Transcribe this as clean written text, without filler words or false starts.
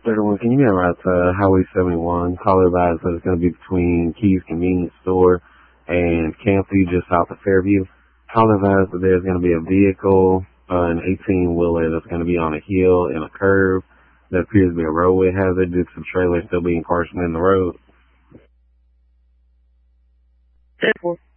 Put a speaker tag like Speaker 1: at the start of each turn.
Speaker 1: 31, can you be right to Highway 71? Caller advised that it's going to be between Keys Convenience Store and Campview, just south of Fairview. Caller advised that there's going to be a vehicle, an 18-wheeler that's going to be on a hill and a curve that appears to be a roadway hazard due to some trailers still being partially in the road.
Speaker 2: 10-4.